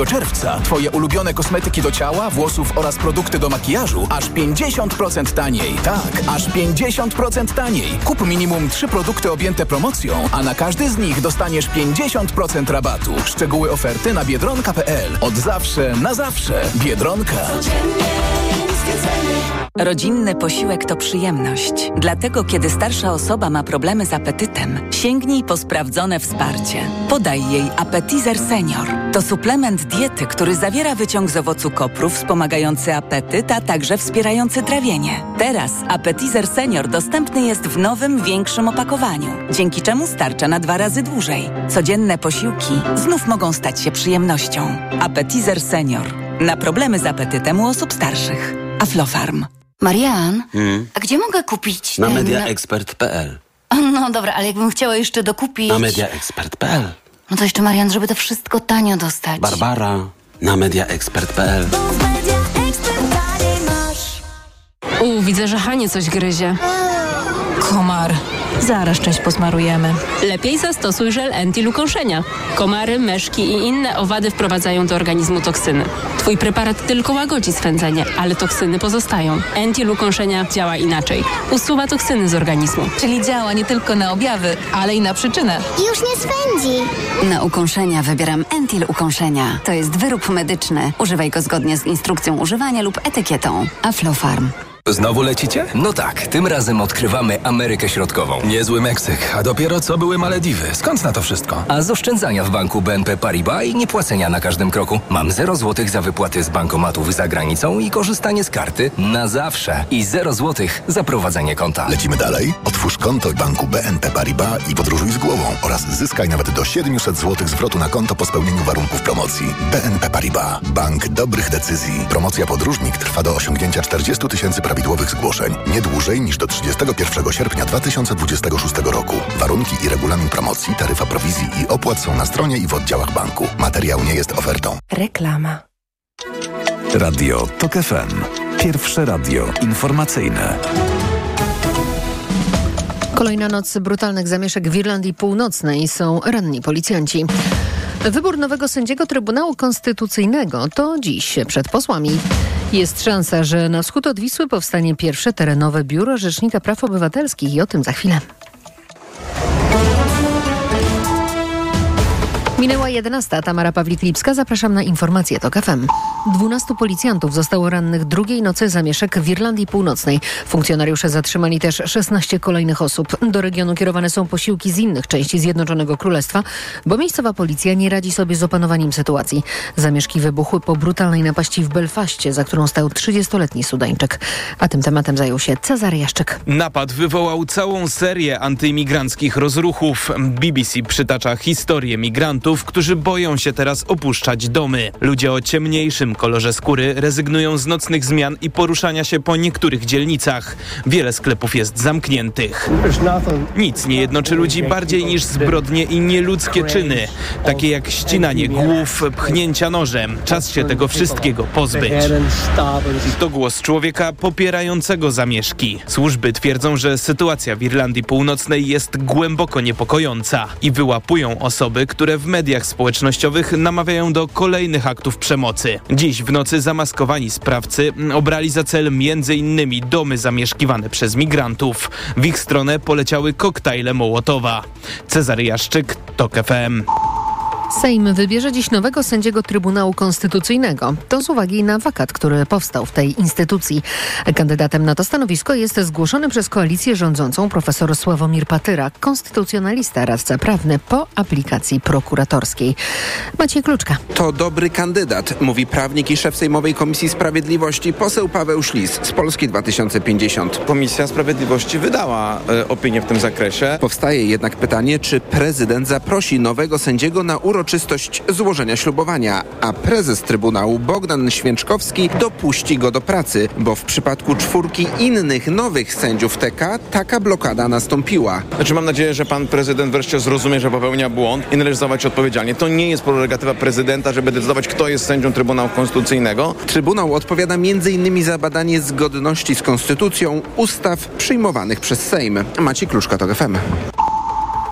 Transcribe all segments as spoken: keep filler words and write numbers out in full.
Do czerwca twoje ulubione kosmetyki do ciała, włosów oraz produkty do makijażu aż pięćdziesiąt procent taniej. Tak, aż pięćdziesiąt procent taniej. Kup minimum trzy produkty objęte promocją, a na każdy z nich dostaniesz pięćdziesiąt procent rabatu. Szczegóły oferty na biedronka kropka p l. Od zawsze na zawsze. Biedronka. Rodzinny posiłek to przyjemność. Dlatego, kiedy starsza osoba ma problemy z apetytem, sięgnij po sprawdzone wsparcie. Podaj jej Appetizer Senior. To suplement diety, który zawiera wyciąg z owocu kopru wspomagający apetyt, a także wspierający trawienie. Teraz Appetizer Senior dostępny jest w nowym, większym opakowaniu, dzięki czemu starcza na dwa razy dłużej. Codzienne posiłki znów mogą stać się przyjemnością. Appetizer Senior. Na problemy z apetytem u osób starszych. Aflofarm. Marian, Hmm? a gdzie mogę kupić Na ten... mediaexpert kropka p l. No dobra, ale jakbym chciała jeszcze dokupić... Na mediaexpert kropka p l. No to jeszcze, Marian, żeby to wszystko tanio dostać. Barbara, na mediaexpert kropka p l. U, widzę, że Hanie coś gryzie. Komar. Zaraz część posmarujemy. Lepiej zastosuj żel Entil ukąszenia. Komary, myszki i inne owady wprowadzają do organizmu toksyny. Twój preparat tylko łagodzi swędzenie, ale toksyny pozostają. Entil ukąszenia działa inaczej. Usuwa toksyny z organizmu. Czyli działa nie tylko na objawy, ale i na przyczynę. Już nie swędzi. Na ukąszenia wybieram Entil ukąszenia. To jest wyrób medyczny. Używaj go zgodnie z instrukcją używania lub etykietą. Aflofarm. Znowu lecicie? No tak, tym razem odkrywamy Amerykę Środkową. Niezły Meksyk, a dopiero co były Malediwy. Skąd na to wszystko? A z oszczędzania w banku B N P Paribas i niepłacenia na każdym kroku. Mam zero złotych za wypłaty z bankomatów za granicą i korzystanie z karty na zawsze. I zero złotych za prowadzenie konta. Lecimy dalej? Otwórz konto w banku B N P Paribas i podróżuj z głową oraz zyskaj nawet do siedemset złotych zwrotu na konto po spełnieniu warunków promocji. B N P Paribas. Bank dobrych decyzji. Promocja Podróżnik trwa do osiągnięcia czterdzieści tysięcy prawidłowych zgłoszeń. Nie dłużej niż do trzydziestego pierwszego sierpnia dwa tysiące dwudziestego szóstego roku. Warunki i regulamin promocji, taryfa prowizji i opłat są na stronie i w oddziałach banku. Materiał nie jest ofertą. Reklama. Radio TOK F M. Pierwsze radio informacyjne. Kolejna noc brutalnych zamieszek w Irlandii Północnej. Są ranni policjanci. Wybór nowego sędziego Trybunału Konstytucyjnego to dziś przed posłami. Jest szansa, że na wschód od Wisły powstanie pierwsze terenowe biuro Rzecznika Praw Obywatelskich i o tym za chwilę. Minęła jedenasta. Tamara Pawlik-Lipska. Zapraszam na informacje TOK F M. Dwunastu policjantów zostało rannych drugiej nocy zamieszek w Irlandii Północnej. Funkcjonariusze zatrzymali też szesnaście kolejnych osób. Do regionu kierowane są posiłki z innych części Zjednoczonego Królestwa, bo miejscowa policja nie radzi sobie z opanowaniem sytuacji. Zamieszki wybuchły po brutalnej napaści w Belfaście, za którą stał trzydziestoletni Sudańczyk. A tym tematem zajął się Cezary Jaszczyk. Napad wywołał całą serię antyimigranckich rozruchów. B B C przytacza historię migrantów, którzy boją się teraz opuszczać domy. Ludzie o ciemniejszym kolorze skóry rezygnują z nocnych zmian i poruszania się po niektórych dzielnicach. Wiele sklepów jest zamkniętych. Nic nie jednoczy ludzi bardziej niż zbrodnie i nieludzkie czyny, takie jak ścinanie głów, pchnięcia nożem. Czas się tego wszystkiego pozbyć. To głos człowieka popierającego zamieszki. Służby twierdzą, że sytuacja w Irlandii Północnej jest głęboko niepokojąca i wyłapują osoby, które w mediach społecznościowych namawiają do kolejnych aktów przemocy. Dziś w nocy zamaskowani sprawcy obrali za cel między innymi domy zamieszkiwane przez migrantów. W ich stronę poleciały koktajle Mołotowa. Cezary Jaszczyk, TOK F M. Sejm wybierze dziś nowego sędziego Trybunału Konstytucyjnego. To z uwagi na wakat, który powstał w tej instytucji. Kandydatem na to stanowisko jest zgłoszony przez koalicję rządzącą profesor Sławomir Patyra, konstytucjonalista, radca prawny po aplikacji prokuratorskiej. Maciej Kluczka. To dobry kandydat, mówi prawnik i szef Sejmowej Komisji Sprawiedliwości poseł Paweł Szlis z Polski dwa tysiące pięćdziesiąt. Komisja Sprawiedliwości wydała e, opinię w tym zakresie. Powstaje jednak pytanie, czy prezydent zaprosi nowego sędziego na uroczystość uroczystość złożenia ślubowania, a prezes Trybunału Bogdan Święczkowski dopuści go do pracy, bo w przypadku czwórki innych nowych sędziów T K taka blokada nastąpiła. Znaczy mam nadzieję, że pan prezydent wreszcie zrozumie, że popełnia błąd i należy zachować odpowiedzialnie. To nie jest prerogatywa prezydenta, żeby decydować, kto jest sędzią Trybunału Konstytucyjnego. Trybunał odpowiada między innymi za badanie zgodności z konstytucją ustaw przyjmowanych przez Sejm. Maciej Kluczka, TOK F M.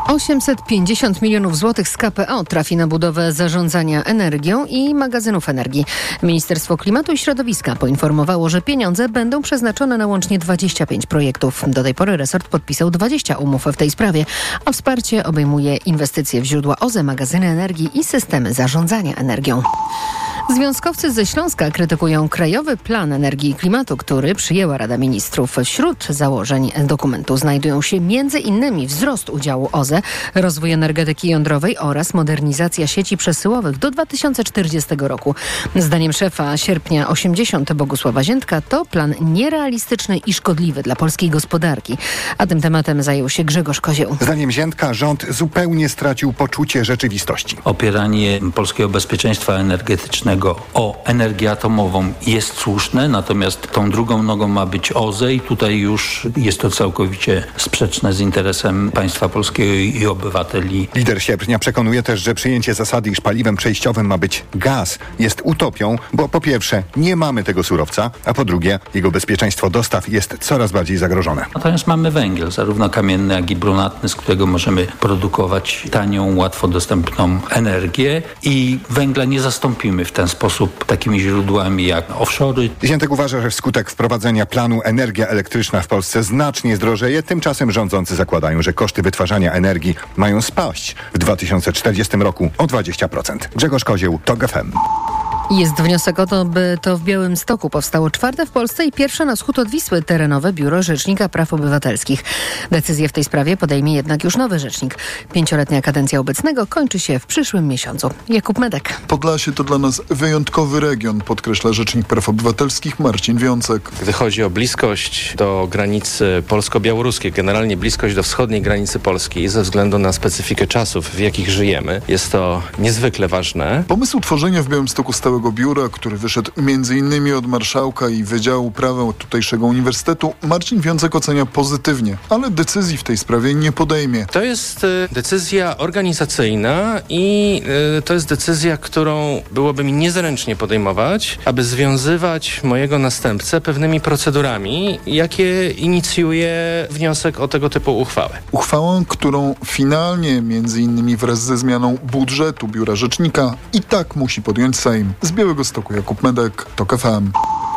osiemset pięćdziesiąt milionów złotych z K P O trafi na budowę zarządzania energią i magazynów energii. Ministerstwo Klimatu i Środowiska poinformowało, że pieniądze będą przeznaczone na łącznie dwadzieścia pięć projektów. Do tej pory resort podpisał dwadzieścia umów w tej sprawie, a wsparcie obejmuje inwestycje w źródła O Z E, magazyny energii i systemy zarządzania energią. Związkowcy ze Śląska krytykują Krajowy Plan Energii i Klimatu, który przyjęła Rada Ministrów. Wśród założeń dokumentu znajdują się między innymi wzrost udziału O Z E, rozwój energetyki jądrowej oraz modernizacja sieci przesyłowych do dwa tysiące czterdziestego roku. Zdaniem szefa Sierpnia osiemdziesiąt Bogusława Ziętka to plan nierealistyczny i szkodliwy dla polskiej gospodarki. A tym tematem zajął się Grzegorz Kozieł. Zdaniem Ziętka rząd zupełnie stracił poczucie rzeczywistości. Opieranie polskiego bezpieczeństwa energetycznego o energię atomową jest słuszne, natomiast tą drugą nogą ma być O Z E i tutaj już jest to całkowicie sprzeczne z interesem państwa polskiego i obywateli. Lider Sierpnia przekonuje też, że przyjęcie zasady, iż paliwem przejściowym ma być gaz, jest utopią, bo po pierwsze nie mamy tego surowca, a po drugie jego bezpieczeństwo dostaw jest coraz bardziej zagrożone. Natomiast mamy węgiel, zarówno kamienny, jak i brunatny, z którego możemy produkować tanią, łatwo dostępną energię i węgla nie zastąpimy w ten sposób takimi źródłami jak offshore'y. Ziętek uważa, że wskutek wprowadzenia planu energia elektryczna w Polsce znacznie zdrożeje. Tymczasem rządzący zakładają, że koszty wytwarzania energii mają spaść w dwa tysiące czterdziestym roku o dwadzieścia procent. Grzegorz Kozieł, TOG F M. Jest wniosek o to, by to w Białymstoku powstało czwarte w Polsce i pierwsze na wschód od Wisły terenowe biuro Rzecznika Praw Obywatelskich. Decyzję w tej sprawie podejmie jednak już nowy rzecznik. Pięcioletnia kadencja obecnego kończy się w przyszłym miesiącu. Jakub Medek. Podlasie to dla nas wyjątkowy region, podkreśla Rzecznik Praw Obywatelskich Marcin Wiącek. Gdy chodzi o bliskość do granicy polsko-białoruskiej, generalnie bliskość do wschodniej granicy Polski ze względu na specyfikę czasów, w jakich żyjemy, jest to niezwykle ważne. Pomysł tworzenia w Białymstoku stałego biura, który wyszedł między innymi od marszałka i Wydziału Prawa tutejszego uniwersytetu, Marcin Wiącek ocenia pozytywnie, ale decyzji w tej sprawie nie podejmie. To jest y, decyzja organizacyjna i y, to jest decyzja, którą byłoby mi niezręcznie podejmować, aby związywać mojego następcę pewnymi procedurami, jakie inicjuje wniosek o tego typu uchwałę. Uchwałę, którą finalnie, między innymi wraz ze zmianą budżetu Biura Rzecznika, i tak musi podjąć Sejm. Z Białegostoku Jakub Medek, TOG F M.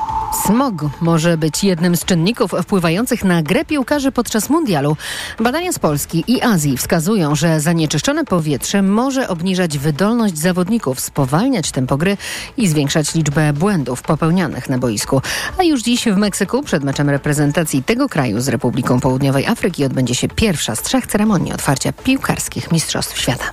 Smog może być jednym z czynników wpływających na grę piłkarzy podczas mundialu. Badania z Polski i Azji wskazują, że zanieczyszczone powietrze może obniżać wydolność zawodników, spowalniać tempo gry i zwiększać liczbę błędów popełnianych na boisku. A już dziś w Meksyku przed meczem reprezentacji tego kraju z Republiką Południowej Afryki odbędzie się pierwsza z trzech ceremonii otwarcia piłkarskich Mistrzostw Świata.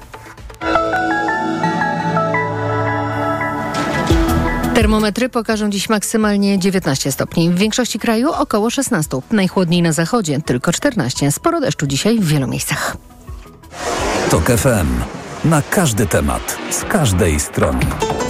Termometry pokażą dziś maksymalnie dziewiętnaście stopni. W większości kraju około szesnaście. Najchłodniej na zachodzie tylko czternaście. Sporo deszczu dzisiaj w wielu miejscach. TOG F M. Na każdy temat. Z każdej strony.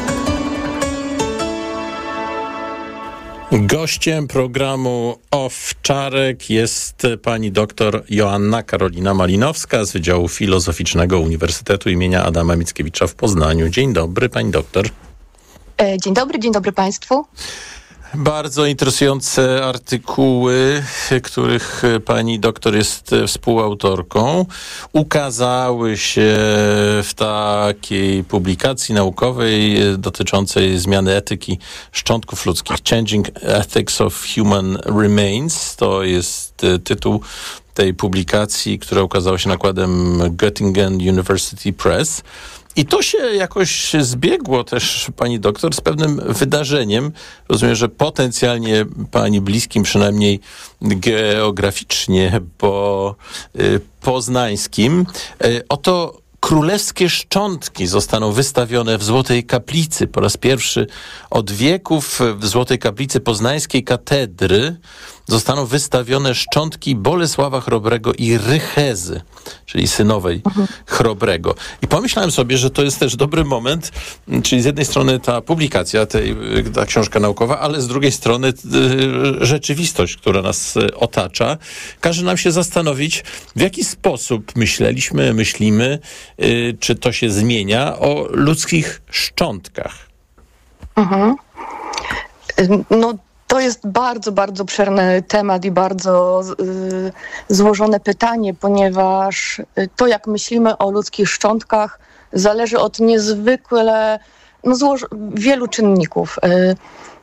Gościem programu Owczarek jest pani doktor Joanna Karolina Malinowska z Wydziału Filozoficznego Uniwersytetu imienia Adama Mickiewicza w Poznaniu. Dzień dobry, pani doktor. Dzień dobry, dzień dobry Państwu. Bardzo interesujące artykuły, których pani doktor jest współautorką, ukazały się w takiej publikacji naukowej dotyczącej zmiany etyki szczątków ludzkich. Changing Ethics of Human Remains to jest tytuł tej publikacji, która ukazała się nakładem Göttingen University Press. I to się jakoś zbiegło też, pani doktor, z pewnym wydarzeniem. Rozumiem, że potencjalnie pani bliskim, przynajmniej geograficznie, bo y, poznańskim. Y, oto królewskie szczątki zostaną wystawione w Złotej Kaplicy. Po raz pierwszy od wieków w Złotej Kaplicy Poznańskiej Katedry zostaną wystawione szczątki Bolesława Chrobrego i Rychezy, czyli synowej mhm. Chrobrego. I pomyślałem sobie, że to jest też dobry moment, czyli z jednej strony ta publikacja, tej, ta książka naukowa, ale z drugiej strony y, rzeczywistość, która nas otacza, każe nam się zastanowić, w jaki sposób myśleliśmy, myślimy, y, czy to się zmienia, o ludzkich szczątkach. Mhm. No To jest bardzo, bardzo obszerny temat i bardzo y, złożone pytanie, ponieważ to, jak myślimy o ludzkich szczątkach, zależy od niezwykle no, złoż- wielu czynników. Y,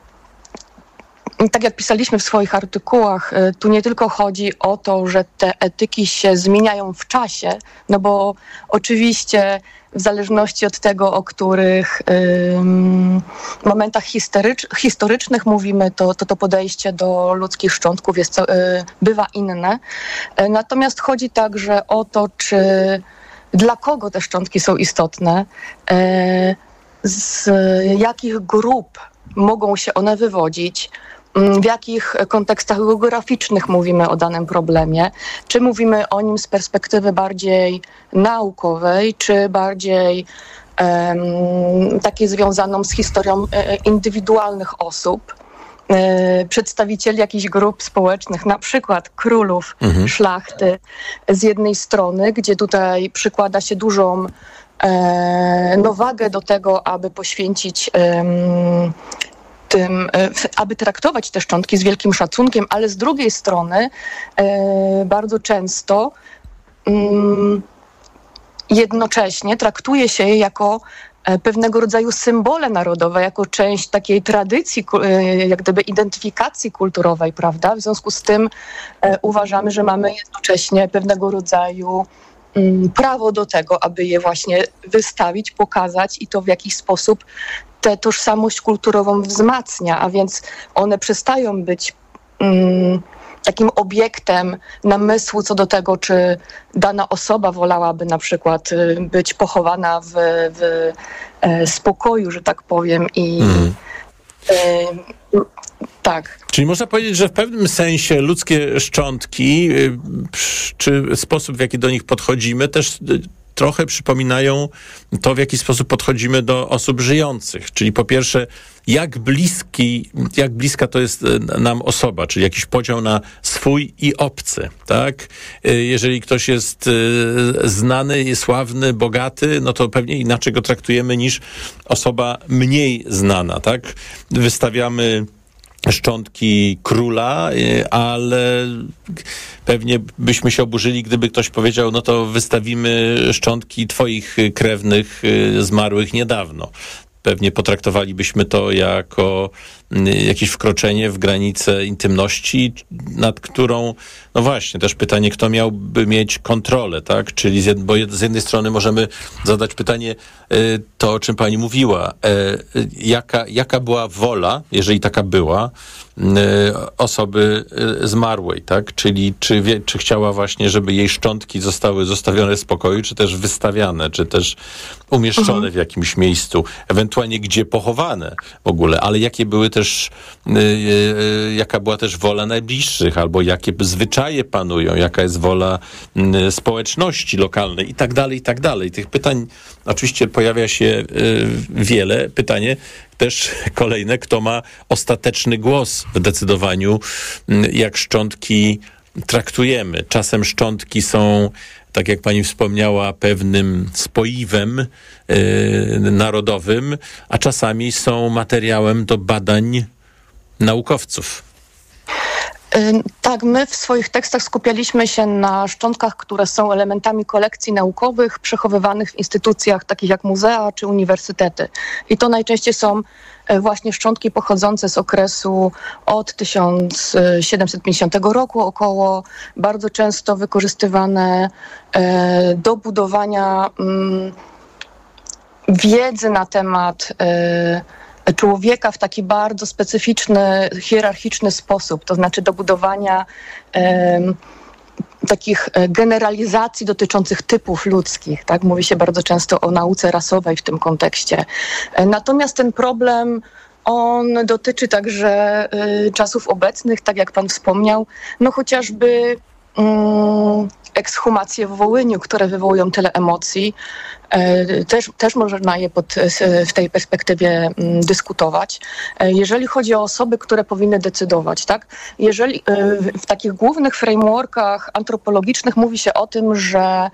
Tak jak pisaliśmy w swoich artykułach, tu nie tylko chodzi o to, że te etyki się zmieniają w czasie, no bo oczywiście w zależności od tego, o których ym, momentach historycz, historycznych mówimy, to, to to podejście do ludzkich szczątków jest, y, bywa inne. Y, natomiast chodzi także o to, czy dla kogo te szczątki są istotne, y, z jakich grup mogą się one wywodzić, w jakich kontekstach geograficznych mówimy o danym problemie, czy mówimy o nim z perspektywy bardziej naukowej, czy bardziej um, takiej związaną z historią e, indywidualnych osób, e, przedstawicieli jakichś grup społecznych, na przykład królów, mhm. szlachty z jednej strony, gdzie tutaj przykłada się dużą e, no, wagę do tego, aby poświęcić um, tym, aby traktować te szczątki z wielkim szacunkiem, ale z drugiej strony e, bardzo często mm, jednocześnie traktuje się je jako e, pewnego rodzaju symbole narodowe, jako część takiej tradycji, e, jak gdyby identyfikacji kulturowej, prawda? W związku z tym e, uważamy, że mamy jednocześnie pewnego rodzaju mm, prawo do tego, aby je właśnie wystawić, pokazać i to w jakiś sposób tę tożsamość kulturową wzmacnia, a więc one przestają być mm, takim obiektem namysłu co do tego, czy dana osoba wolałaby na przykład y, być pochowana w, w e, spokoju, że tak powiem. I mm. y, tak. Czyli można powiedzieć, że w pewnym sensie ludzkie szczątki, y, czy sposób, w jaki do nich podchodzimy, też y, trochę przypominają to, w jaki sposób podchodzimy do osób żyjących. Czyli po pierwsze, jak bliski, jak bliska to jest nam osoba, czyli jakiś podział na swój i obcy, tak? Jeżeli ktoś jest znany, sławny, bogaty, no to pewnie inaczej go traktujemy niż osoba mniej znana, tak? Wystawiamy szczątki króla, ale pewnie byśmy się oburzyli, gdyby ktoś powiedział, no to wystawimy szczątki twoich krewnych zmarłych niedawno. Pewnie potraktowalibyśmy to jako jakieś wkroczenie w granicę intymności, nad którą, no właśnie, też pytanie, kto miałby mieć kontrolę, tak? Czyli z, bo z jednej strony możemy zadać pytanie, to o czym pani mówiła, jaka, jaka była wola, jeżeli taka była, osoby zmarłej, tak? Czyli czy, wie, czy chciała właśnie, żeby jej szczątki zostały zostawione w spokoju, czy też wystawiane, czy też umieszczone mhm. w jakimś miejscu, ewentualnie gdzie pochowane w ogóle, ale jakie były też, yy, yy, jaka była też wola najbliższych, albo jakie zwyczaje panują, jaka jest wola yy, społeczności lokalnej i tak dalej, i tak dalej. Tych pytań oczywiście pojawia się yy, wiele. Pytanie też kolejne, kto ma ostateczny głos w decydowaniu, yy, jak szczątki traktujemy. Czasem szczątki są, tak jak pani wspomniała, pewnym spoiwem yy, narodowym, a czasami są materiałem do badań naukowców. Tak, my w swoich tekstach skupialiśmy się na szczątkach, które są elementami kolekcji naukowych przechowywanych w instytucjach takich jak muzea czy uniwersytety. I to najczęściej są właśnie szczątki pochodzące z okresu od tysiąc siedemset pięćdziesiątego roku około, bardzo często wykorzystywane do budowania wiedzy na temat człowieka w taki bardzo specyficzny, hierarchiczny sposób, to znaczy do budowania e, takich generalizacji dotyczących typów ludzkich. Tak? Mówi się bardzo często o nauce rasowej w tym kontekście. E, natomiast ten problem, on dotyczy także e, czasów obecnych, tak jak pan wspomniał, no chociażby mm, ekshumacje w Wołyniu, które wywołują tyle emocji. Też, też można je pod, w tej perspektywie dyskutować. Jeżeli chodzi o osoby, które powinny decydować, tak? Jeżeli w takich głównych frameworkach antropologicznych mówi się o tym, że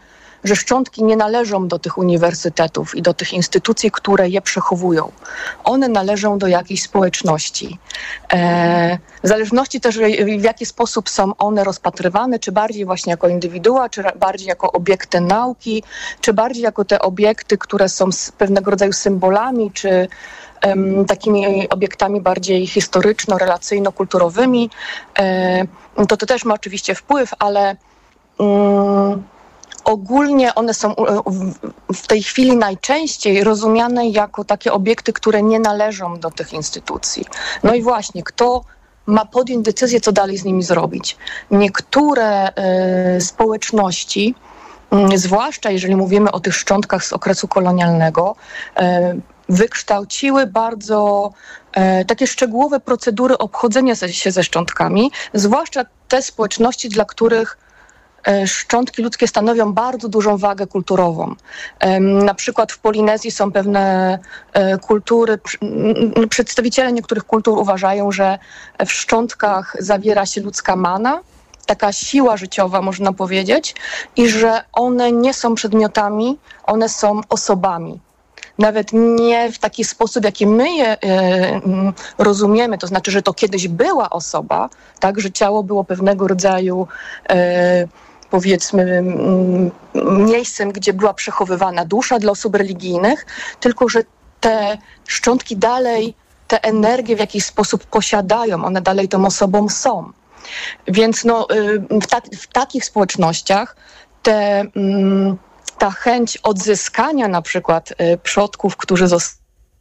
że szczątki nie należą do tych uniwersytetów i do tych instytucji, które je przechowują. One należą do jakiejś społeczności. E, w zależności też w jaki sposób są one rozpatrywane, czy bardziej właśnie jako indywidua, czy bardziej jako obiekty nauki, czy bardziej jako te obiekty, które są pewnego rodzaju symbolami, czy um, takimi obiektami bardziej historyczno-relacyjno-kulturowymi, e, to to też ma oczywiście wpływ, ale um, ogólnie one są w tej chwili najczęściej rozumiane jako takie obiekty, które nie należą do tych instytucji. No i właśnie, kto ma podjąć decyzję, co dalej z nimi zrobić? Niektóre y, społeczności, y, zwłaszcza jeżeli mówimy o tych szczątkach z okresu kolonialnego, y, wykształciły bardzo y, takie szczegółowe procedury obchodzenia się ze szczątkami, zwłaszcza te społeczności, dla których szczątki ludzkie stanowią bardzo dużą wagę kulturową. Na przykład w Polinezji są pewne kultury, przedstawiciele niektórych kultur uważają, że w szczątkach zawiera się ludzka mana, taka siła życiowa, można powiedzieć, i że one nie są przedmiotami, one są osobami. Nawet nie w taki sposób, jaki my je e, rozumiemy, to znaczy, że to kiedyś była osoba, tak, że ciało było pewnego rodzaju e, powiedzmy miejscem, gdzie była przechowywana dusza dla osób religijnych, tylko że te szczątki dalej tę energię w jakiś sposób posiadają, one dalej tą osobą są. Więc no, w, ta, w takich społecznościach te, ta chęć odzyskania na przykład przodków, którzy zostali...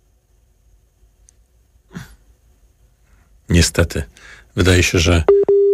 Niestety, wydaje się, że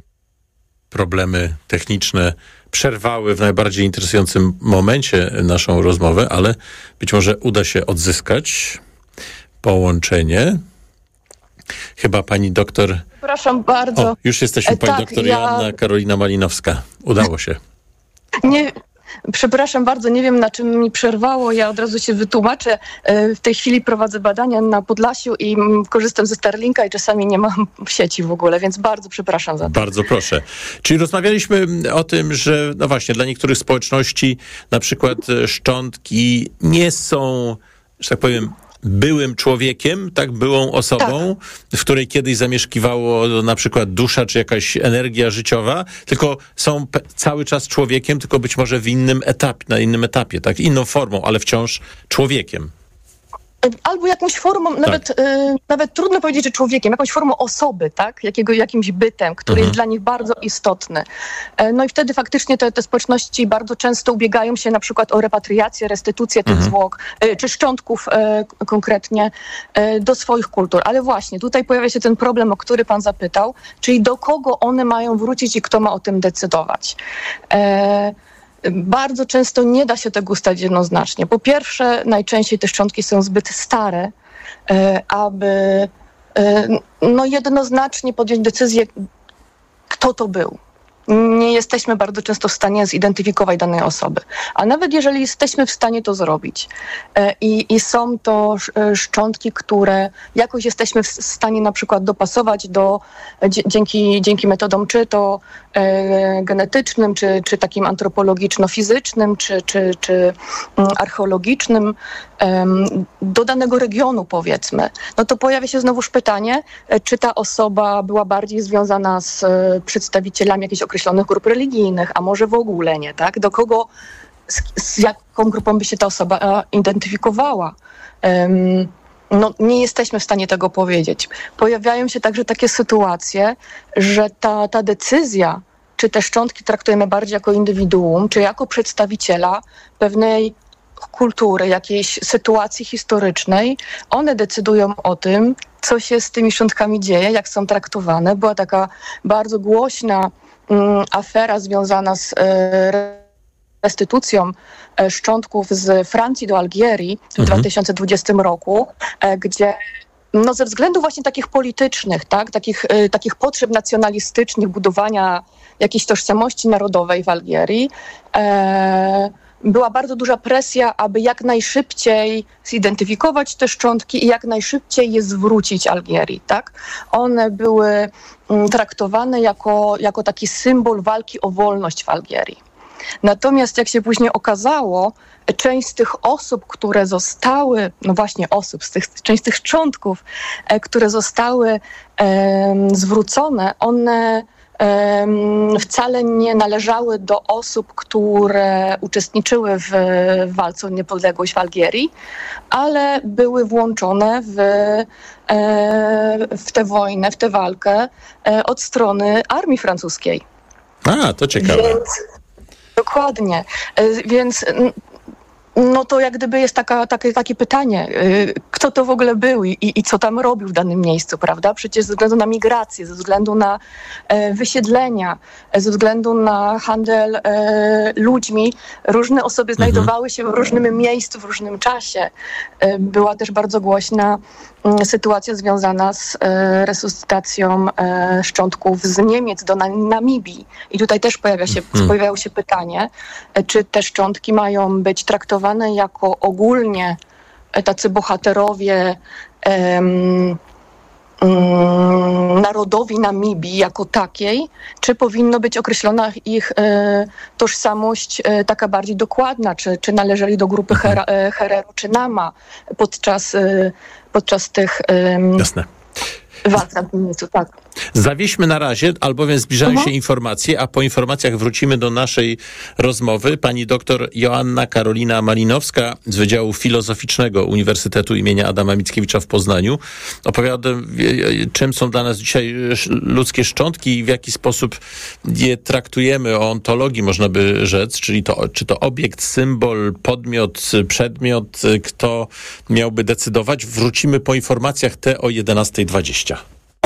problemy techniczne przerwały w najbardziej interesującym momencie naszą rozmowę, ale być może uda się odzyskać połączenie. Chyba pani doktor... Przepraszam bardzo. O, już jesteśmy, pani tak, doktor ja... Joanna Karolina Malinowska. Udało się. Nie... Przepraszam bardzo, nie wiem na czym mi przerwało, ja od razu się wytłumaczę. W tej chwili prowadzę badania na Podlasiu i korzystam ze Starlinka i czasami nie mam sieci w ogóle, więc bardzo przepraszam za to. Bardzo proszę. Czyli rozmawialiśmy o tym, że no właśnie dla niektórych społeczności na przykład szczątki nie są, że tak powiem, byłym człowiekiem, tak, byłą osobą, tak, w której kiedyś zamieszkiwało na przykład dusza czy jakaś energia życiowa, tylko są pe- cały czas człowiekiem, tylko być może w innym etapie, na innym etapie, tak, inną formą, ale wciąż człowiekiem. Albo jakąś formą, tak. nawet, y, nawet trudno powiedzieć, że człowiekiem, jakąś formą osoby, tak? Jakiego, jakimś bytem, który mhm. jest dla nich bardzo istotny. E, no i wtedy faktycznie te, te społeczności bardzo często ubiegają się na przykład o repatriację, restytucję tych mhm. zwłok, y, czy szczątków y, konkretnie y, do swoich kultur. Ale właśnie, tutaj pojawia się ten problem, o który pan zapytał, czyli do kogo one mają wrócić i kto ma o tym decydować. E, Bardzo często nie da się tego ustalić jednoznacznie. Po pierwsze, najczęściej te szczątki są zbyt stare, aby no, jednoznacznie podjąć decyzję, kto to był. Nie jesteśmy bardzo często w stanie zidentyfikować danej osoby. A nawet jeżeli jesteśmy w stanie to zrobić i, i są to szczątki, które jakoś jesteśmy w stanie na przykład dopasować do, dzięki, dzięki metodom czy to e, genetycznym, czy, czy takim antropologiczno-fizycznym, czy, czy, czy archeologicznym, e, do danego regionu powiedzmy, no to pojawia się znowuż pytanie, czy ta osoba była bardziej związana z e, przedstawicielami jakiejś określonych grup religijnych, a może w ogóle nie, tak? Do kogo, z, z jaką grupą by się ta osoba e, identyfikowała? Um, no, nie jesteśmy w stanie tego powiedzieć. Pojawiają się także takie sytuacje, że ta, ta decyzja, czy te szczątki traktujemy bardziej jako indywiduum, czy jako przedstawiciela pewnej kultury, jakiejś sytuacji historycznej, one decydują o tym, co się z tymi szczątkami dzieje, jak są traktowane. Była taka bardzo głośna um, afera związana z e, restytucją e, szczątków z Francji do Algierii w mhm. dwa tysiące dwudziestym roku, e, gdzie no, ze względów właśnie takich politycznych, tak, takich, e, takich potrzeb nacjonalistycznych, budowania jakiejś tożsamości narodowej w Algierii, e, była bardzo duża presja, aby jak najszybciej zidentyfikować te szczątki i jak najszybciej je zwrócić Algierii, tak? One były traktowane jako, jako taki symbol walki o wolność w Algierii. Natomiast jak się później okazało, część z tych osób, które zostały, no właśnie osób, z tych, część z tych szczątków, e, które zostały e, zwrócone, one e, wcale nie należały do osób, które uczestniczyły w, w walce o niepodległość w Algierii, ale były włączone w, e, w tę wojnę, w tę walkę e, od strony armii francuskiej. A, to ciekawe. Więc, dokładnie. E, więc no to jak gdyby jest taka, takie, takie pytanie, yy, kto to w ogóle był i, i co tam robił w danym miejscu, prawda? Przecież ze względu na migrację, ze względu na e, wysiedlenia, e, ze względu na handel e, ludźmi, różne osoby znajdowały się w różnym miejscu, w różnym czasie. E, była też bardzo głośna e, sytuacja związana z e, resuscytacją e, szczątków z Niemiec do Namibii. I tutaj też pojawia się, hmm. pojawiało się pytanie, e, czy te szczątki mają być traktowane jako ogólnie tacy bohaterowie um, um, narodowi Namibii jako takiej, czy powinno być określona ich e, tożsamość e, taka bardziej dokładna, czy, czy należeli do grupy Her- e, Herero czy Nama podczas, e, podczas tych um, Jasne. walk na tym miejscu, tak. Zawieźmy na razie, albowiem zbliżają Mhm. się informacje, a po informacjach wrócimy do naszej rozmowy. Pani doktor Joanna Karolina Malinowska z Wydziału Filozoficznego Uniwersytetu imienia Adama Mickiewicza w Poznaniu opowiada, czym są dla nas dzisiaj ludzkie szczątki i w jaki sposób je traktujemy, o ontologii można by rzec, czyli to, czy to obiekt, symbol, podmiot, przedmiot, kto miałby decydować. Wrócimy po informacjach te o jedenasta dwadzieścia.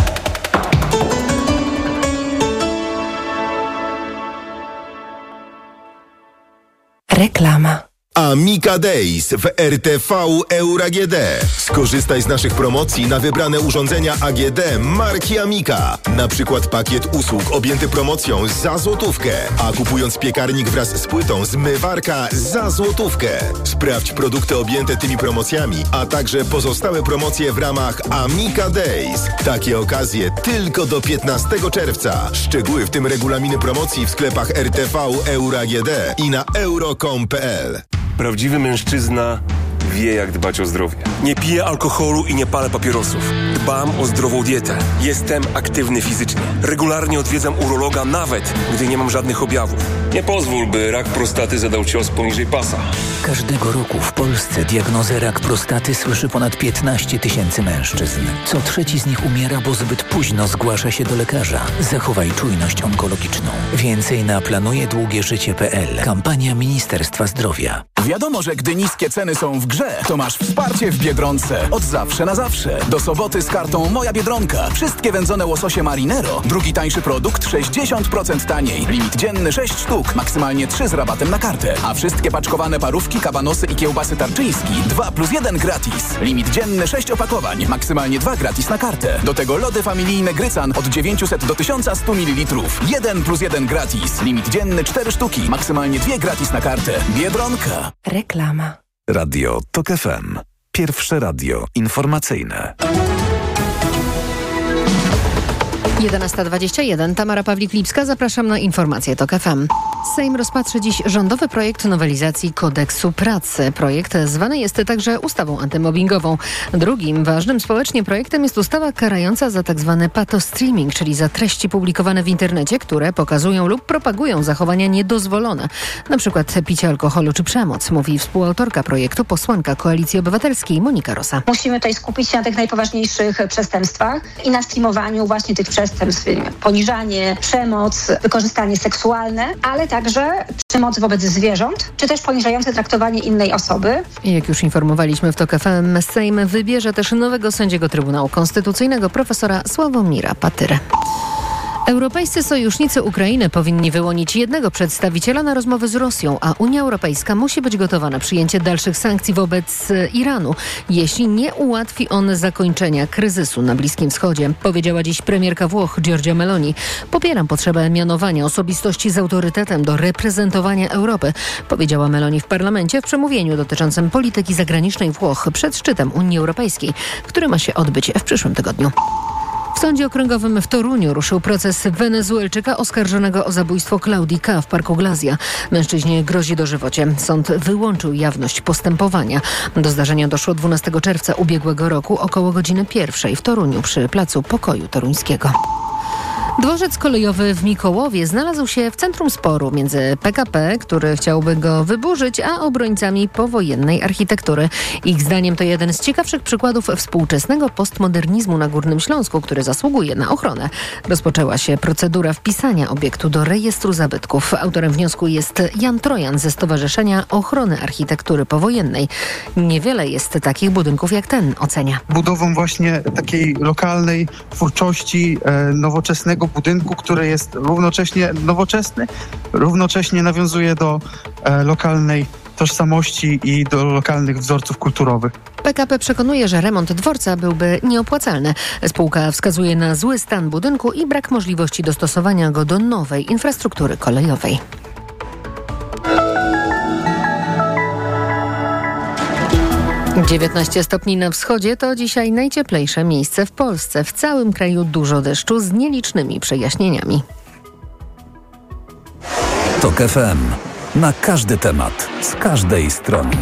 Reklama. Amica Days w R T V Euro A G D. Skorzystaj z naszych promocji na wybrane urządzenia A G D marki Amica. Na przykład pakiet usług objęty promocją za złotówkę, a kupując piekarnik wraz z płytą zmywarka za złotówkę. Sprawdź produkty objęte tymi promocjami, a także pozostałe promocje w ramach Amica Days. Takie okazje tylko do piętnastego czerwca. Szczegóły w tym regulaminy promocji w sklepach R T V Euro A G D i na euro kropka com kropka p l. Prawdziwy mężczyzna wie, jak dbać o zdrowie. Nie piję alkoholu i nie palę papierosów. Dbam o zdrową dietę. Jestem aktywny fizycznie. Regularnie odwiedzam urologa, nawet gdy nie mam żadnych objawów. Nie pozwól, by rak prostaty zadał cios poniżej pasa. Każdego roku w Polsce diagnozę rak prostaty słyszy ponad piętnaście tysięcy mężczyzn. Co trzeci z nich umiera, bo zbyt późno zgłasza się do lekarza. Zachowaj czujność onkologiczną. Więcej na planuje długie życie kropka p l. Kampania Ministerstwa Zdrowia. Wiadomo, że gdy niskie ceny są w grze, to masz wsparcie w Biedronce. Od zawsze na zawsze. Do soboty z kartą Moja Biedronka. Wszystkie wędzone łososie Marinero. Drugi tańszy produkt sześćdziesiąt procent taniej. Limit dzienny sześć sztuk. Maksymalnie trzy z rabatem na kartę. A wszystkie paczkowane parówki, kabanosy i kiełbasy Tarczyński dwa plus jeden gratis. Limit dzienny sześć opakowań. Maksymalnie dwa gratis na kartę. Do tego lody familijne Grycan od dziewięćset do tysiąc sto mililitrów. jeden plus jeden gratis. Limit dzienny cztery sztuki. Maksymalnie dwie gratis na kartę. Biedronka. Reklama. Radio TOK F M. Pierwsze radio informacyjne. jedenasta dwadzieścia jeden. Tamara Pawlik-Lipska. Zapraszam na informacje TOK F M. Sejm rozpatrzy dziś rządowy projekt nowelizacji kodeksu pracy. Projekt zwany jest także ustawą antymobbingową. Drugim ważnym społecznie projektem jest ustawa karająca za tzw. patostreaming, czyli za treści publikowane w internecie, które pokazują lub propagują zachowania niedozwolone, na przykład picie alkoholu czy przemoc, mówi współautorka projektu, posłanka Koalicji Obywatelskiej Monika Rosa. Musimy tutaj skupić się na tych najpoważniejszych przestępstwach i na streamowaniu właśnie tych przestępstw. Poniżanie, przemoc, wykorzystanie seksualne, ale także przemoc wobec zwierząt, czy też poniżające traktowanie innej osoby. Jak już informowaliśmy w TOK F M, Sejm wybierze też nowego sędziego Trybunału Konstytucyjnego, profesora Sławomira Patyrę. Europejscy sojusznicy Ukrainy powinni wyłonić jednego przedstawiciela na rozmowy z Rosją, a Unia Europejska musi być gotowa na przyjęcie dalszych sankcji wobec Iranu, jeśli nie ułatwi on zakończenia kryzysu na Bliskim Wschodzie, powiedziała dziś premierka Włoch Giorgia Meloni. Popieram potrzebę mianowania osobistości z autorytetem do reprezentowania Europy, powiedziała Meloni w parlamencie w przemówieniu dotyczącym polityki zagranicznej Włoch przed szczytem Unii Europejskiej, który ma się odbyć w przyszłym tygodniu. W Sądzie Okręgowym w Toruniu ruszył proces Wenezuelczyka oskarżonego o zabójstwo Klaudii K. w Parku Glazja. Mężczyźnie grozi dożywocie. Sąd wyłączył jawność postępowania. Do zdarzenia doszło dwunastego czerwca ubiegłego roku około godziny pierwszej w Toruniu przy Placu Pokoju Toruńskiego. Dworzec kolejowy w Mikołowie znalazł się w centrum sporu między P K P, który chciałby go wyburzyć, a obrońcami powojennej architektury. Ich zdaniem to jeden z ciekawszych przykładów współczesnego postmodernizmu na Górnym Śląsku, który zasługuje na ochronę. Rozpoczęła się procedura wpisania obiektu do rejestru zabytków. Autorem wniosku jest Jan Trojan ze Stowarzyszenia Ochrony Architektury Powojennej. Niewiele jest takich budynków jak ten, ocenia. Budową właśnie takiej lokalnej twórczości, e, nowoczesnego budynku, który jest równocześnie nowoczesny, równocześnie nawiązuje do e, lokalnej tożsamości i do lokalnych wzorców kulturowych. P K P przekonuje, że remont dworca byłby nieopłacalny. Spółka wskazuje na zły stan budynku i brak możliwości dostosowania go do nowej infrastruktury kolejowej. dziewiętnaście stopni na wschodzie to dzisiaj najcieplejsze miejsce w Polsce. W całym kraju dużo deszczu z nielicznymi przejaśnieniami. TOK F M. Na każdy temat, z każdej strony.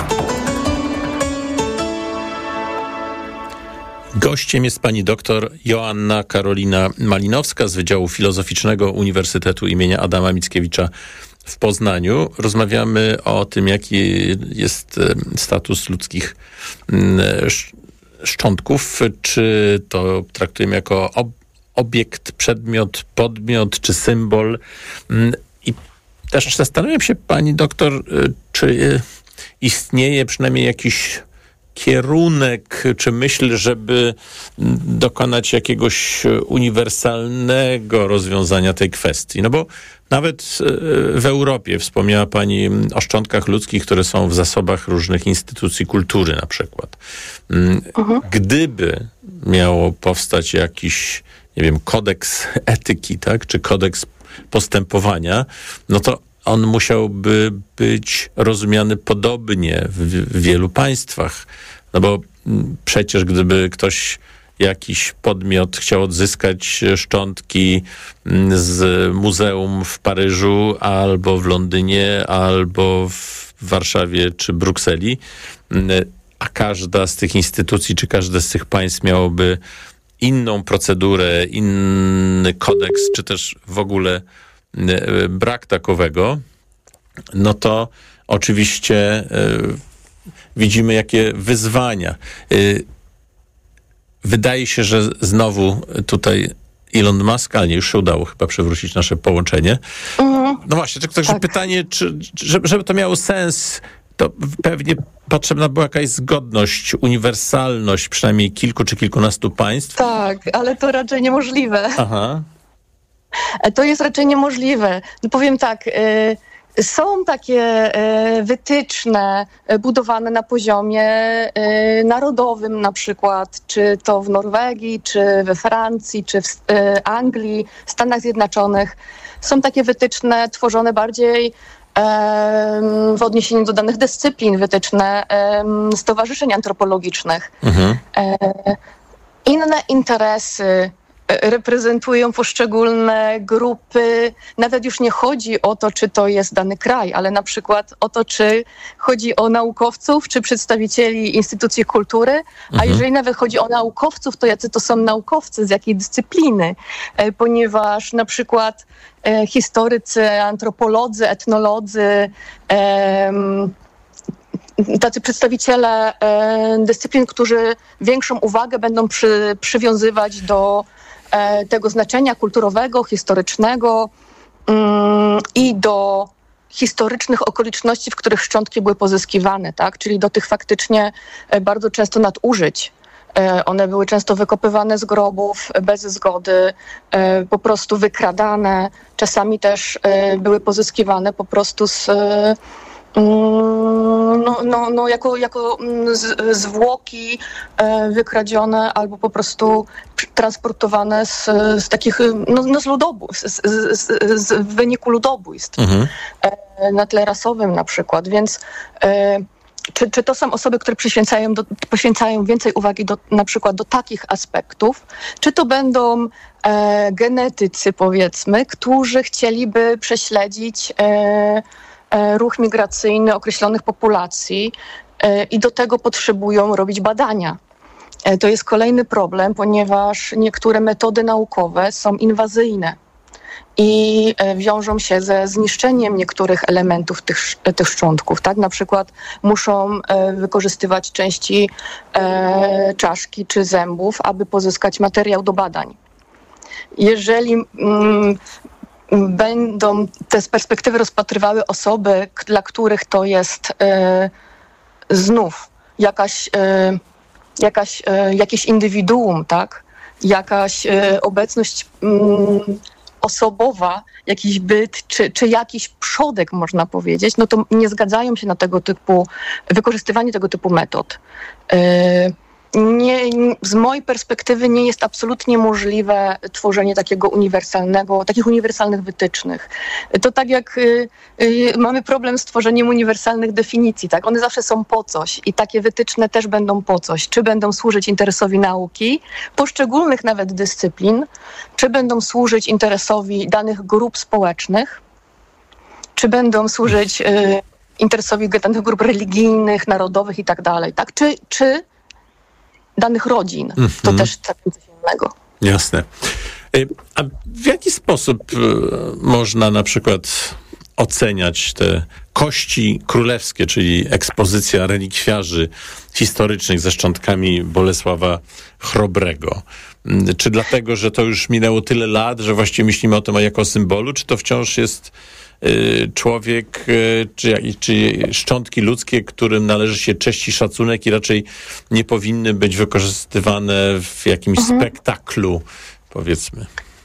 Gościem jest pani doktor Joanna Karolina Malinowska z Wydziału Filozoficznego Uniwersytetu imienia Adama Mickiewicza w Poznaniu. Rozmawiamy o tym, jaki jest status ludzkich szczątków. Czy to traktujemy jako ob- obiekt, przedmiot, podmiot, czy symbol. I też zastanawiam się, pani doktor, czy istnieje przynajmniej jakiś kierunek, czy myśl, żeby dokonać jakiegoś uniwersalnego rozwiązania tej kwestii. No bo nawet w Europie wspomniała pani o szczątkach ludzkich, które są w zasobach różnych instytucji kultury na przykład. Uh-huh. Gdyby miało powstać jakiś, nie wiem, kodeks etyki, tak, czy kodeks postępowania, no to on musiałby być rozumiany podobnie w, w wielu państwach. No bo przecież gdyby ktoś, jakiś podmiot chciał odzyskać szczątki z muzeum w Paryżu, albo w Londynie, albo w Warszawie, czy Brukseli, a każda z tych instytucji, czy każde z tych państw miałoby inną procedurę, inny kodeks, czy też w ogóle brak takowego, no to oczywiście y, widzimy, jakie wyzwania. Y, wydaje się, że znowu tutaj Elon Musk, ale nie, już się udało chyba przywrócić nasze połączenie. Mhm. No właśnie, także tak. Pytanie, czy, żeby, żeby to miało sens, to pewnie potrzebna była jakaś zgodność, uniwersalność przynajmniej kilku czy kilkunastu państw. Tak, ale to raczej niemożliwe. Aha. To jest raczej niemożliwe. No powiem tak, y, są takie y, wytyczne budowane na poziomie y, narodowym na przykład, czy to w Norwegii, czy we Francji, czy w y, Anglii, Stanach Zjednoczonych. Są takie wytyczne tworzone bardziej y, w odniesieniu do danych dyscyplin, wytyczne y, stowarzyszeń antropologicznych. Mhm. Y, inne interesy reprezentują poszczególne grupy. Nawet już nie chodzi o to, czy to jest dany kraj, ale na przykład o to, czy chodzi o naukowców, czy przedstawicieli instytucji kultury, mhm. a jeżeli nawet chodzi o naukowców, to jacy to są naukowcy, z jakiej dyscypliny, ponieważ na przykład e, historycy, antropolodzy, etnolodzy, e, tacy przedstawiciele e, dyscyplin, którzy większą uwagę będą przy, przywiązywać do e, tego znaczenia kulturowego, historycznego mm, i do historycznych okoliczności, w których szczątki były pozyskiwane, tak? Czyli do tych faktycznie e, bardzo często nadużyć. E, one były często wykopywane z grobów bez zgody, e, po prostu wykradane, czasami też e, były pozyskiwane po prostu z e, No, no, no jako, jako z, zwłoki e, wykradzione albo po prostu transportowane z, z takich, no, no z ludobójstw, z, z, z, w wyniku ludobójstw mhm. e, na tle rasowym na przykład, więc e, Czy, czy to są osoby, które poświęcają, do, poświęcają więcej uwagi do, na przykład do takich aspektów, czy to będą e, genetycy, powiedzmy, którzy chcieliby prześledzić e, e, ruch migracyjny określonych populacji e, i do tego potrzebują robić badania. E, to jest kolejny problem, ponieważ niektóre metody naukowe są inwazyjne i wiążą się ze zniszczeniem niektórych elementów tych, tych szczątków. Tak? Na przykład muszą wykorzystywać części e, czaszki czy zębów, aby pozyskać materiał do badań. Jeżeli mm, będą te z perspektywy rozpatrywały osoby, dla których to jest e, znów jakaś, e, jakaś, e, jakieś indywiduum, tak? Jakaś e, obecność mm, osobowa, jakiś byt, czy, czy jakiś przodek, można powiedzieć, no to nie zgadzają się na tego typu, wykorzystywanie tego typu metod. Nie, z mojej perspektywy nie jest absolutnie możliwe tworzenie takiego uniwersalnego, takich uniwersalnych wytycznych. To tak jak y, y, mamy problem z tworzeniem uniwersalnych definicji, tak? One zawsze są po coś i takie wytyczne też będą po coś. Czy będą służyć interesowi nauki, poszczególnych nawet dyscyplin, czy będą służyć interesowi danych grup społecznych, czy będą służyć y, interesowi danych grup religijnych, narodowych i tak dalej, tak? Czy, czy danych rodzin. Mm-hmm. To też tak coś innego. Jasne. A w jaki sposób można na przykład oceniać te kości królewskie, czyli ekspozycja relikwiarzy historycznych ze szczątkami Bolesława Chrobrego? Czy dlatego, że to już minęło tyle lat, że właściwie myślimy o tym jako o symbolu, czy to wciąż jest człowiek, czy, czy szczątki ludzkie, którym należy się cześć i szacunek i raczej nie powinny być wykorzystywane w jakimś mhm. spektaklu, powiedzmy?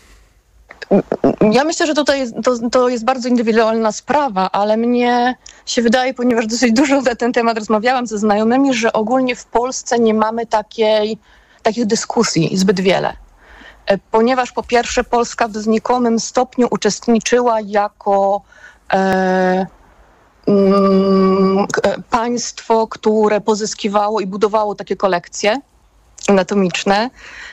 Ja myślę, że tutaj jest, to, to jest bardzo indywidualna sprawa, ale mnie się wydaje, ponieważ dosyć dużo na ten temat rozmawiałam ze znajomymi, że ogólnie w Polsce nie mamy takiej, takich dyskusji zbyt wiele. Ponieważ po pierwsze Polska w znikomym stopniu uczestniczyła jako e, mm, państwo, które pozyskiwało i budowało takie kolekcje anatomiczne.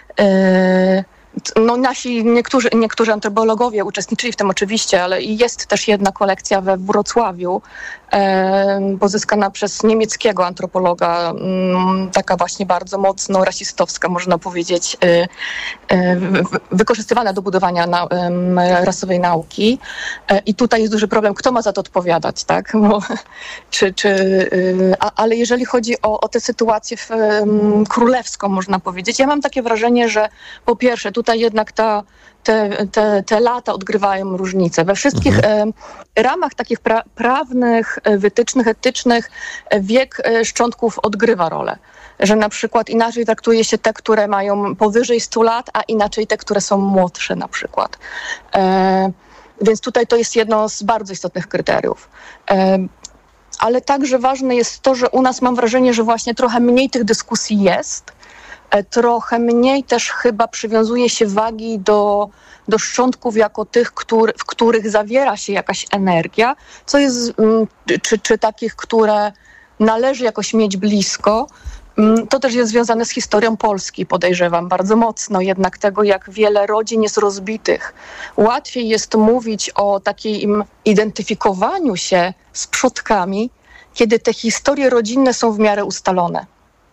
E, No nasi, niektórzy, niektórzy antropologowie uczestniczyli w tym oczywiście, ale jest też jedna kolekcja we Wrocławiu, e, pozyskana przez niemieckiego antropologa, m, taka właśnie bardzo mocno rasistowska, można powiedzieć, e, e, wykorzystywana do budowania na, e, rasowej nauki. E, I tutaj jest duży problem, kto ma za to odpowiadać, tak? Bo, czy, czy, e, a, ale jeżeli chodzi o, o tę sytuację w, e, królewską, można powiedzieć, ja mam takie wrażenie, że po pierwsze, tutaj jednak ta, te, te, te lata odgrywają różnicę. We wszystkich mhm. e, ramach takich pra, prawnych, wytycznych, etycznych wiek e, szczątków odgrywa rolę. Że na przykład inaczej traktuje się te, które mają powyżej stu lat, a inaczej te, które są młodsze na przykład. E, więc tutaj to jest jedno z bardzo istotnych kryteriów. E, ale także ważne jest to, że u nas mam wrażenie, że właśnie trochę mniej tych dyskusji jest, trochę mniej też chyba przywiązuje się wagi do, do szczątków jako tych, który, w których zawiera się jakaś energia, co jest, czy, czy takich, które należy jakoś mieć blisko. To też jest związane z historią Polski, podejrzewam, bardzo mocno jednak tego, jak wiele rodzin jest rozbitych. Łatwiej jest mówić o takim identyfikowaniu się z przodkami, kiedy te historie rodzinne są w miarę ustalone.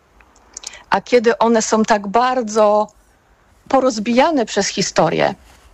A kiedy one są tak bardzo porozbijane przez historię,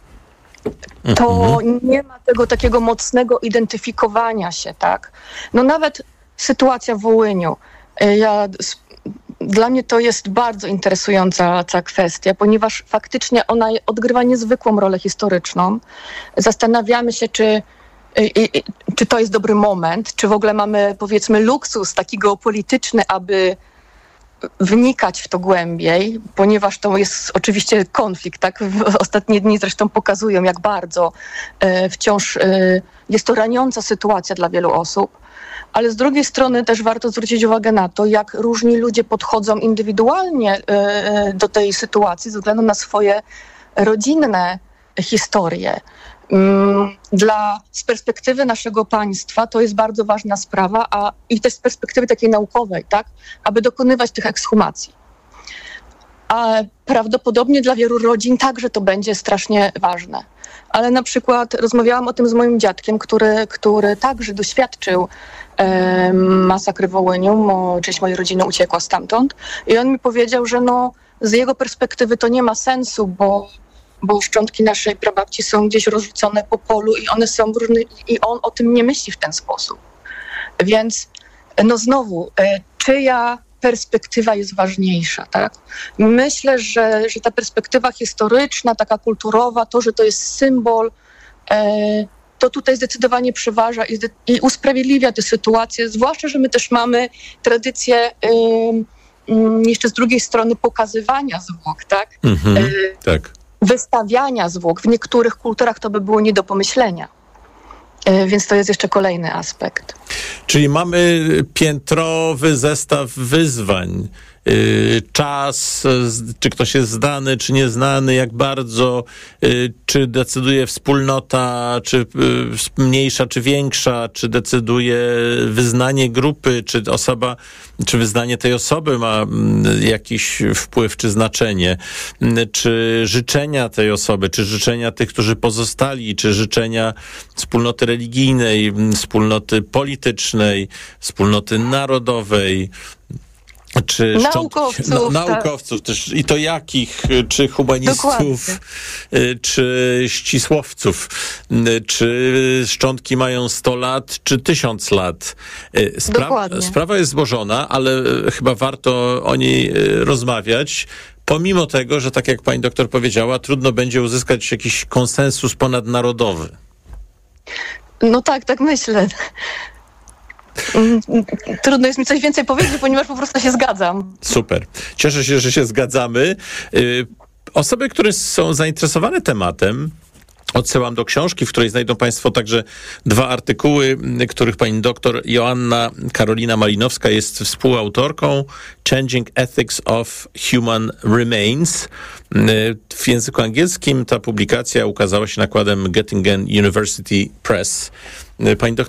to mhm. nie ma tego takiego mocnego identyfikowania się, tak? No nawet sytuacja w Wołyniu. Ja, dla mnie to jest bardzo interesująca ta kwestia, ponieważ faktycznie ona odgrywa niezwykłą rolę historyczną. Zastanawiamy się, czy I, i, czy to jest dobry moment, czy w ogóle mamy, powiedzmy, luksus taki geopolityczny, aby wnikać w to głębiej, ponieważ to jest oczywiście konflikt, tak? Ostatnie dni zresztą pokazują, jak bardzo e, wciąż e, jest to raniąca sytuacja dla wielu osób, ale z drugiej strony też warto zwrócić uwagę na to, jak różni ludzie podchodzą indywidualnie e, do tej sytuacji ze względu na swoje rodzinne historie. Dla, z perspektywy naszego państwa to jest bardzo ważna sprawa, a i też z perspektywy takiej naukowej, tak, aby dokonywać tych ekshumacji. A prawdopodobnie dla wielu rodzin także to będzie strasznie ważne. Ale na przykład rozmawiałam o tym z moim dziadkiem, który, który także doświadczył e, masakry w Wołyniu. Mo, część mojej rodziny uciekła stamtąd i on mi powiedział, że no, z jego perspektywy to nie ma sensu, bo bo szczątki naszej prababci są gdzieś rozrzucone po polu i one są w różnych, i on o tym nie myśli w ten sposób. Więc no znowu, e, czyja perspektywa jest ważniejsza, tak? Myślę, że, że ta perspektywa historyczna, taka kulturowa, to, że to jest symbol, e, to tutaj zdecydowanie przeważa i, zde- i usprawiedliwia tę sytuację, zwłaszcza, że my też mamy tradycję e, jeszcze z drugiej strony pokazywania zwłok, tak? Mhm, e, tak. Wystawiania zwłok. W niektórych kulturach to by było nie do pomyślenia. Więc to jest jeszcze kolejny aspekt. Czyli mamy piętrowy zestaw wyzwań. Czas, czy ktoś jest znany, czy nieznany, jak bardzo, czy decyduje wspólnota, czy mniejsza, czy większa, czy decyduje wyznanie grupy, czy osoba, czy wyznanie tej osoby ma jakiś wpływ, czy znaczenie, czy życzenia tej osoby, czy życzenia tych, którzy pozostali, czy życzenia wspólnoty religijnej, wspólnoty politycznej, wspólnoty narodowej, czy naukowców, szczątki, na, naukowców tak. Też, i to jakich, czy humanistów, Dokładnie. Czy ścisłowców, czy szczątki mają sto lat, czy tysiąc lat. Spra- sprawa jest złożona, ale chyba warto o niej rozmawiać, pomimo tego, że tak jak pani doktor powiedziała, trudno będzie uzyskać jakiś konsensus ponadnarodowy. No tak, tak myślę. Trudno jest mi coś więcej powiedzieć, ponieważ po prostu się zgadzam. Super. Cieszę się, że się zgadzamy. Osoby, które są zainteresowane tematem, odsyłam do książki, w której znajdą państwo także dwa artykuły, których pani doktor Joanna Karolina Malinowska jest współautorką. Changing Ethics of Human Remains. W języku angielskim ta publikacja ukazała się nakładem Göttingen University Press. Pani doktor